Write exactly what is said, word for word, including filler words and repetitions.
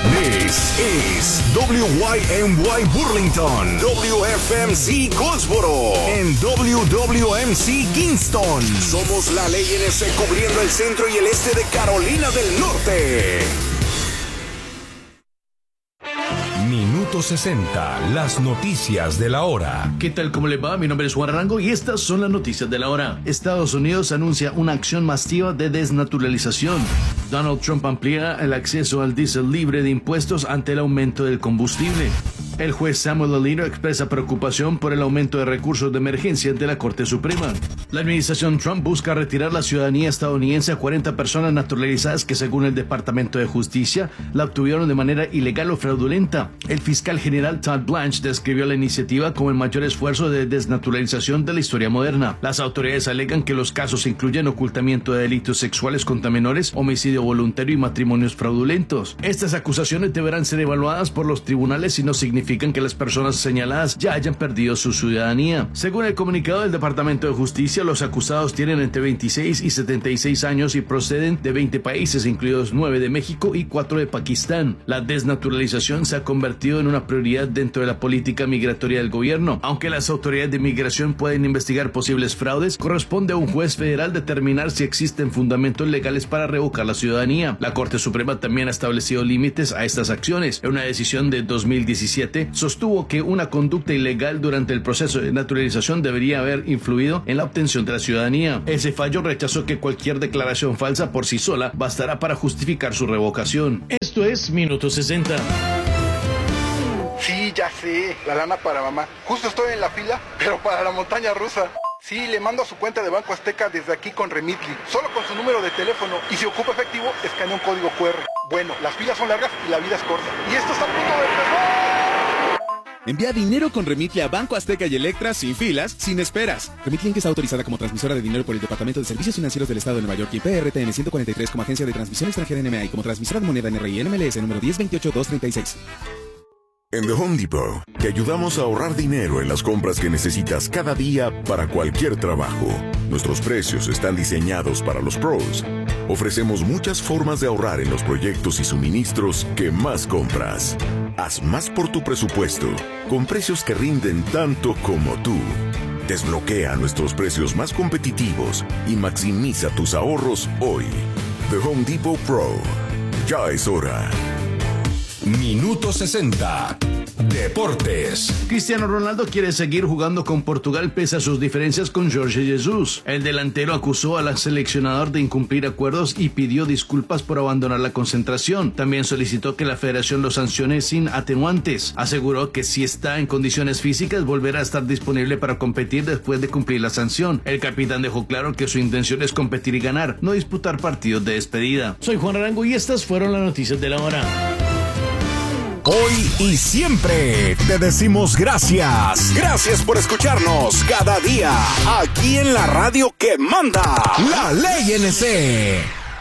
This is W Y M Y Burlington, W F M C Goldsboro, and W W M C Kingston. Somos la ley N S cubriendo el centro y el este de Carolina del Norte. Minuto sesenta, las noticias de la hora. ¿Qué tal? ¿Cómo le va? Mi nombre es Juan Arango y estas son las noticias de la hora. Estados Unidos anuncia una acción masiva de desnaturalización. Donald Trump amplía el acceso al diésel libre de impuestos ante el aumento del combustible. El juez Samuel Alito expresa preocupación por el aumento de recursos de emergencia de la Corte Suprema. La administración Trump busca retirar la ciudadanía estadounidense a cuarenta personas naturalizadas que, según el Departamento de Justicia, la obtuvieron de manera ilegal o fraudulenta. El fiscal general Todd Blanche describió la iniciativa como el mayor esfuerzo de desnaturalización de la historia moderna. Las autoridades alegan que los casos incluyen ocultamiento de delitos sexuales contra menores, homicidio voluntario y matrimonios fraudulentos. Estas acusaciones deberán ser evaluadas por los tribunales y no significan que las personas señaladas ya hayan perdido su ciudadanía. Según el comunicado del Departamento de Justicia, los acusados tienen entre veintiséis y setenta y seis años y proceden de veinte países, incluidos nueve de México y cuatro de Pakistán. La desnaturalización se ha convertido en una prioridad dentro de la política migratoria del gobierno. Aunque las autoridades de inmigración pueden investigar posibles fraudes, corresponde a un juez federal determinar si existen fundamentos legales para revocar la ciudadanía. La Corte Suprema también ha establecido límites a estas acciones. En una decisión de dos mil diecisiete, sostuvo que una conducta ilegal durante el proceso de naturalización debería haber influido en la obtención de la ciudadanía. Ese fallo rechazó que cualquier declaración falsa por sí sola bastará para justificar su revocación. Esto es Minuto sesenta. Sí, ya sé, la lana para mamá. Justo estoy en la fila, pero para la montaña rusa. Sí, le mando a su cuenta de Banco Azteca desde aquí con Remitly, solo con su número de teléfono, y si ocupa efectivo, escanea un código cu erre. Bueno, las filas son largas y la vida es corta. Y esto está a punto de empezar. Envía dinero con Remitly a Banco Azteca y Electra sin filas, sin esperas. Remitly Inc está autorizada como transmisora de dinero por el Departamento de Servicios Financieros del Estado de Nueva York y P R T N ciento cuarenta y tres como agencia de transmisión extranjera N M A y como transmisora de moneda N R I N M L S número diez veintiocho dos treinta y seis. En The Home Depot, te ayudamos a ahorrar dinero en las compras que necesitas cada día para cualquier trabajo. Nuestros precios están diseñados para los pros. Ofrecemos muchas formas de ahorrar en los proyectos y suministros que más compras. Haz más por tu presupuesto, con precios que rinden tanto como tú. Desbloquea nuestros precios más competitivos y maximiza tus ahorros hoy. The Home Depot Pro. Ya es hora. Minuto sesenta. Deportes. Cristiano Ronaldo quiere seguir jugando con Portugal pese a sus diferencias con Jorge Jesus. El delantero acusó al seleccionador de incumplir acuerdos y pidió disculpas por abandonar la concentración. También solicitó que la federación lo sancione sin atenuantes. Aseguró que si está en condiciones físicas volverá a estar disponible para competir después de cumplir la sanción. El capitán dejó claro que su intención es competir y ganar, no disputar partidos de despedida. Soy Juan Arango y estas fueron las noticias de la hora. Hoy y siempre te decimos gracias. Gracias por escucharnos cada día aquí en la radio que manda, la ley N C.